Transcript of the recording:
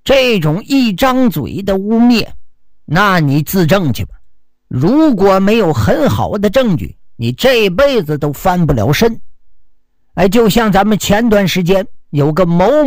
这种一张嘴的污蔑，那你自证去吧。如果没有很好的证据，你这辈子都翻不了身。就像咱们前段时间有个某